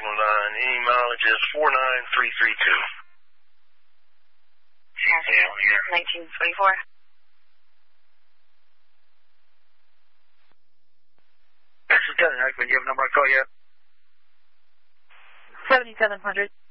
signal line. Any mileage is 49332. 1924. This is Lieutenant Heckman. Do you have a number I call you? 7700.